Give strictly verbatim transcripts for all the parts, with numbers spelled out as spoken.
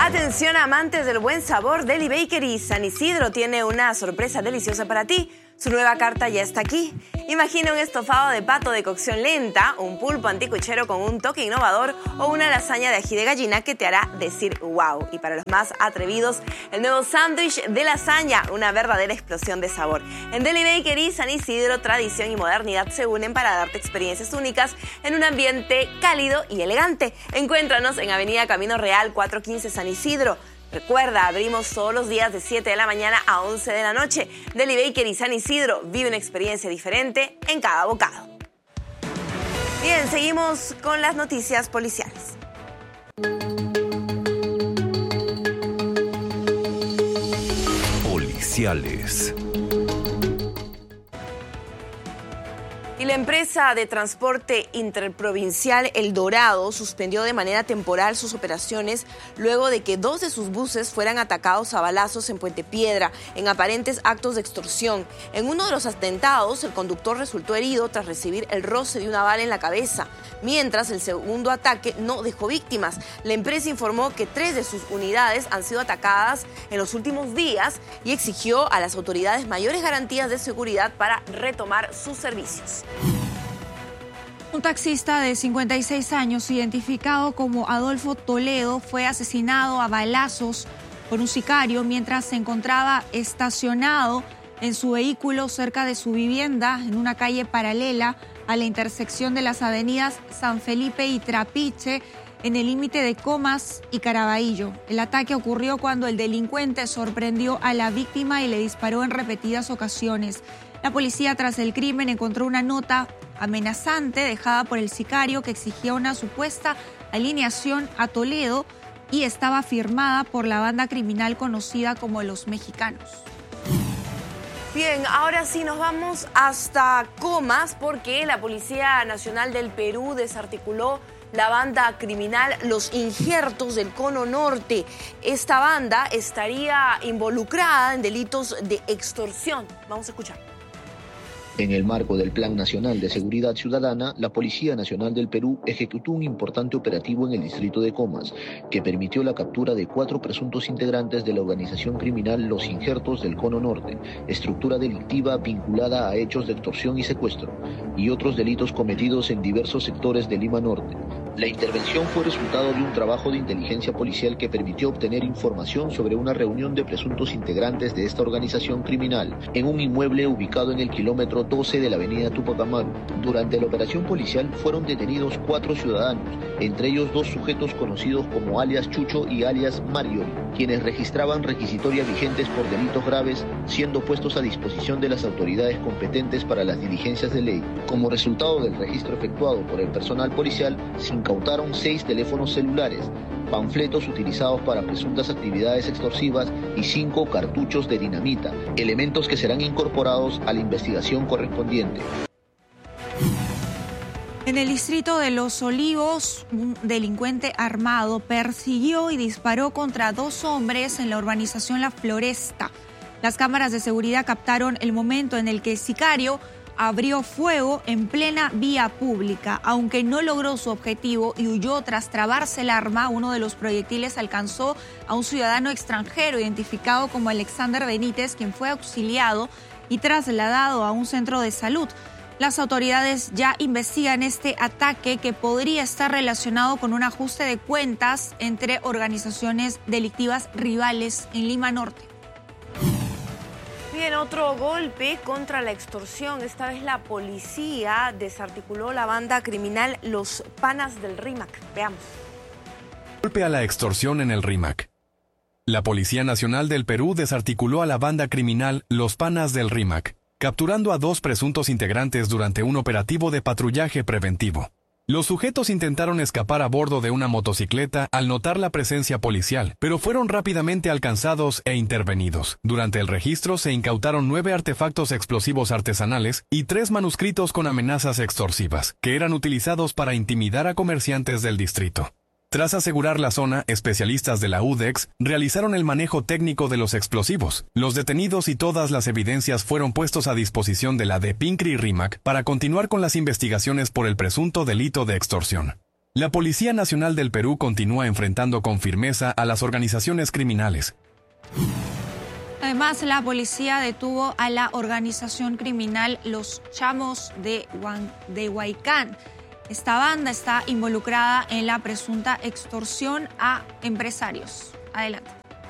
Atención amantes del buen sabor, Deli Bakery San Isidro tiene una sorpresa deliciosa para ti. Su nueva carta ya está aquí. Imagina un estofado de pato de cocción lenta, un pulpo anticuchero con un toque innovador o una lasaña de ají de gallina que te hará decir wow. Y para los más atrevidos, el nuevo sándwich de lasaña, una verdadera explosión de sabor. En Deli Bakery San Isidro, tradición y modernidad se unen para darte experiencias únicas en un ambiente cálido y elegante. Encuéntranos en Avenida Camino Real cuatrocientos quince San Isidro. Recuerda, abrimos todos los días de siete de la mañana a once de la noche. Deli Bakery San Isidro, vive una experiencia diferente en cada bocado. Bien, seguimos con las noticias policiales. Policiales. Y la empresa de transporte interprovincial El Dorado suspendió de manera temporal sus operaciones luego de que dos de sus buses fueran atacados a balazos en Puente Piedra, en aparentes actos de extorsión. En uno de los atentados, el conductor resultó herido tras recibir el roce de una bala en la cabeza, mientras el segundo ataque no dejó víctimas. La empresa informó que tres de sus unidades han sido atacadas en los últimos días y exigió a las autoridades mayores garantías de seguridad para retomar sus servicios. Un taxista de cincuenta y seis años, identificado como Adolfo Toledo, fue asesinado a balazos por un sicario mientras se encontraba estacionado en su vehículo cerca de su vivienda en una calle paralela a la intersección de las avenidas San Felipe y Trapiche, en el límite de Comas y Caraballo. El ataque ocurrió cuando el delincuente sorprendió a la víctima y le disparó en repetidas ocasiones. La policía, tras el crimen, encontró una nota amenazante dejada por el sicario que exigía una supuesta alineación a Toledo y estaba firmada por la banda criminal conocida como Los Mexicanos. Bien, ahora sí nos vamos hasta Comas porque la Policía Nacional del Perú desarticuló la banda criminal Los Injertos del Cono Norte. Esta banda estaría involucrada en delitos de extorsión. Vamos a escuchar. En el marco del Plan Nacional de Seguridad Ciudadana, la Policía Nacional del Perú ejecutó un importante operativo en el distrito de Comas, que permitió la captura de cuatro presuntos integrantes de la organización criminal Los Injertos del Cono Norte, estructura delictiva vinculada a hechos de extorsión y secuestro, y otros delitos cometidos en diversos sectores de Lima Norte. La intervención fue resultado de un trabajo de inteligencia policial que permitió obtener información sobre una reunión de presuntos integrantes de esta organización criminal en un inmueble ubicado en el kilómetro doce de la avenida Tupac Amaru. Durante la operación policial fueron detenidos cuatro ciudadanos, entre ellos dos sujetos conocidos como alias Chucho y alias Mario, quienes registraban requisitorias vigentes por delitos graves, siendo puestos a disposición de las autoridades competentes para las diligencias de ley. Como resultado del registro efectuado por el personal policial, se incautaron seis teléfonos celulares, panfletos utilizados para presuntas actividades extorsivas y cinco cartuchos de dinamita, elementos que serán incorporados a la investigación correspondiente. En el distrito de Los Olivos, un delincuente armado persiguió y disparó contra dos hombres en la urbanización La Floresta. Las cámaras de seguridad captaron el momento en el que el sicario abrió fuego en plena vía pública. Aunque no logró su objetivo y huyó tras trabarse el arma, uno de los proyectiles alcanzó a un ciudadano extranjero identificado como Alexander Benítez, quien fue auxiliado y trasladado a un centro de salud. Las autoridades ya investigan este ataque que podría estar relacionado con un ajuste de cuentas entre organizaciones delictivas rivales en Lima Norte. Bien, otro golpe contra la extorsión. Esta vez la policía desarticuló la banda criminal Los Panas del Rímac. Veamos. Golpe a la extorsión en el Rímac. La Policía Nacional del Perú desarticuló a la banda criminal Los Panas del Rímac, capturando a dos presuntos integrantes durante un operativo de patrullaje preventivo. Los sujetos intentaron escapar a bordo de una motocicleta al notar la presencia policial, pero fueron rápidamente alcanzados e intervenidos. Durante el registro se incautaron nueve artefactos explosivos artesanales y tres manuscritos con amenazas extorsivas, que eran utilizados para intimidar a comerciantes del distrito. Tras asegurar la zona, especialistas de la U D E X realizaron el manejo técnico de los explosivos. Los detenidos y todas las evidencias fueron puestos a disposición de la de Pincri Rímac para continuar con las investigaciones por el presunto delito de extorsión. La Policía Nacional del Perú continúa enfrentando con firmeza a las organizaciones criminales. Además, la policía detuvo a la organización criminal Los Chamos de, Huan, de Huaycán. Esta banda está involucrada en la presunta extorsión a empresarios. Adelante.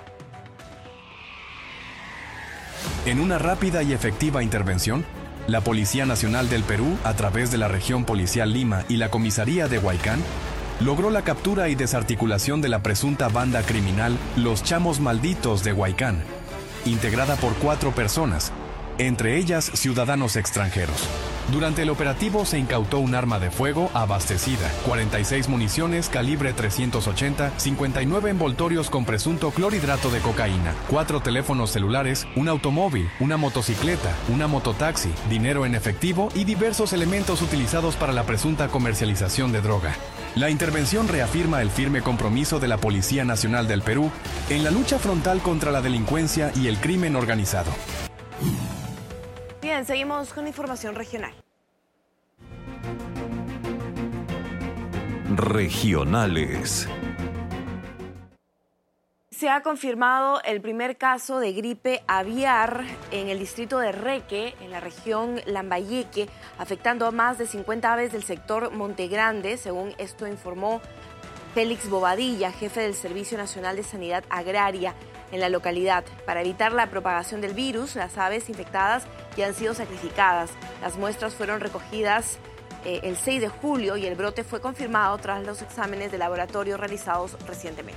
En una rápida y efectiva intervención, la Policía Nacional del Perú, a través de la Región Policial Lima y la Comisaría de Huaycán, logró la captura y desarticulación de la presunta banda criminal Los Chamos Malditos de Huaycán, integrada por cuatro personas, entre ellas ciudadanos extranjeros. Durante el operativo se incautó un arma de fuego abastecida, cuarenta y seis municiones calibre trescientos ochenta, cincuenta y nueve envoltorios con presunto clorhidrato de cocaína, cuatro teléfonos celulares, un automóvil, una motocicleta, una mototaxi, dinero en efectivo y diversos elementos utilizados para la presunta comercialización de droga. La intervención reafirma el firme compromiso de la Policía Nacional del Perú en la lucha frontal contra la delincuencia y el crimen organizado. Bien, seguimos con información regional. Regionales. Se ha confirmado el primer caso de gripe aviar en el distrito de Reque, en la región Lambayeque, afectando a más de cincuenta aves del sector Montegrande, según esto informó Félix Bobadilla, jefe del Servicio Nacional de Sanidad Agraria en la localidad. Para evitar la propagación del virus, las aves infectadas ya han sido sacrificadas. Las muestras fueron recogidas eh, el seis de julio y el brote fue confirmado tras los exámenes de laboratorio realizados recientemente.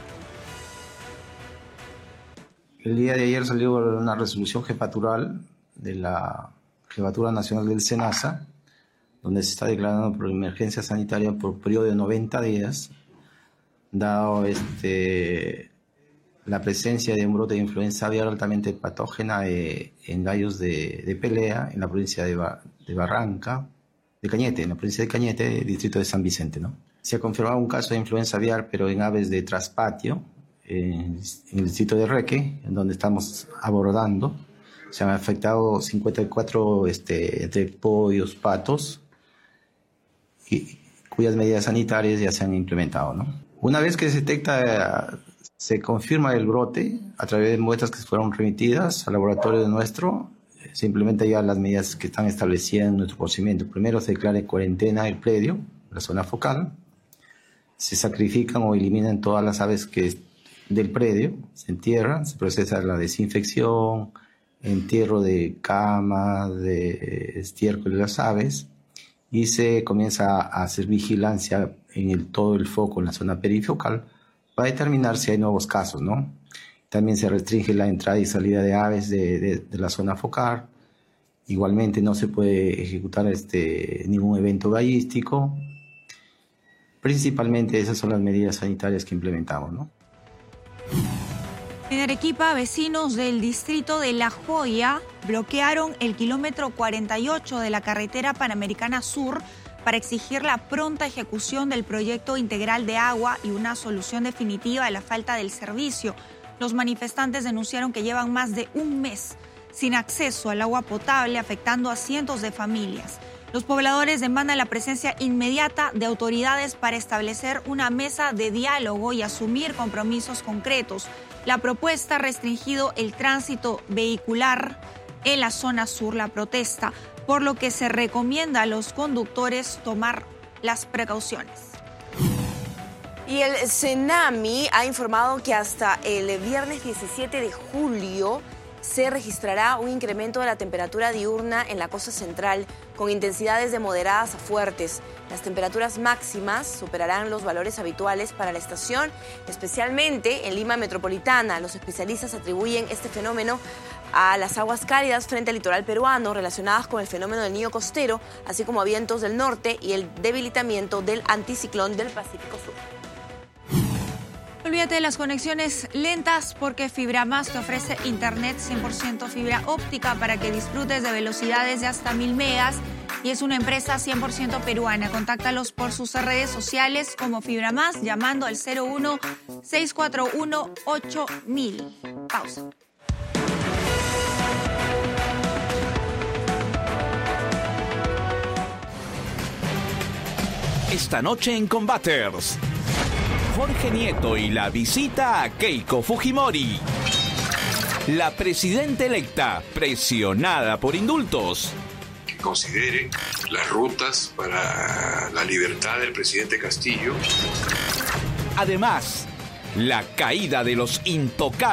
El día de ayer salió una resolución jefatural de la Jefatura Nacional del SENASA, donde se está declarando por emergencia sanitaria por periodo de noventa días, dado este, la presencia de un brote de influenza aviar altamente patógena eh, en gallos de, de pelea en la provincia de, Ba- de Barranca, de Cañete, en la provincia de Cañete, distrito de San Vicente, ¿no? Se ha confirmado un caso de influenza aviar, pero en aves de traspatio, en el distrito de Reque, en donde estamos abordando. Se han afectado cincuenta y cuatro este, entre pollos, patos, y, cuyas medidas sanitarias ya se han implementado, ¿no? Una vez que se detecta, se confirma el brote a través de muestras que fueron remitidas al laboratorio de nuestro, se implementan ya las medidas que están establecidas en nuestro procedimiento. Primero se declara en cuarentena el predio, la zona focal, se sacrifican o eliminan todas las aves que del predio, se entierran, se procesa la desinfección, entierro de cama, de estiércol de las aves, y se comienza a hacer vigilancia en el, todo el foco, en la zona perifocal, para determinar si hay nuevos casos, ¿no? También se restringe la entrada y salida de aves de, de, de la zona focal. Igualmente no se puede ejecutar este, ningún evento gallístico. Principalmente esas son las medidas sanitarias que implementamos, ¿no? En Arequipa, vecinos del distrito de La Joya bloquearon el kilómetro cuarenta y ocho de la carretera Panamericana Sur para exigir la pronta ejecución del proyecto integral de agua y una solución definitiva a la falta del servicio. Los manifestantes denunciaron que llevan más de un mes sin acceso al agua potable, afectando a cientos de familias. Los pobladores demandan la presencia inmediata de autoridades para establecer una mesa de diálogo y asumir compromisos concretos. La propuesta ha restringido el tránsito vehicular en la zona sur, la protesta, por lo que se recomienda a los conductores tomar las precauciones. Y el CENAMI ha informado que hasta el viernes diecisiete de julio se registrará un incremento de la temperatura diurna en la costa central con intensidades de moderadas a fuertes. Las temperaturas máximas superarán los valores habituales para la estación, especialmente en Lima metropolitana. Los especialistas atribuyen este fenómeno a las aguas cálidas frente al litoral peruano relacionadas con el fenómeno del Niño costero, así como a vientos del norte y el debilitamiento del anticiclón del Pacífico Sur. Olvídate de las conexiones lentas porque FibraMás te ofrece internet cien por ciento fibra óptica para que disfrutes de velocidades de hasta mil megas y es una empresa cien por ciento peruana. Contáctalos por sus redes sociales como FibraMás llamando al cero uno seis cuatro uno ocho mil. Pausa. Esta noche en Combaters, Jorge Nieto y la visita a Keiko Fujimori. La presidenta electa, presionada por indultos. Que considere las rutas para la libertad del presidente Castillo. Además, la caída de los intocables.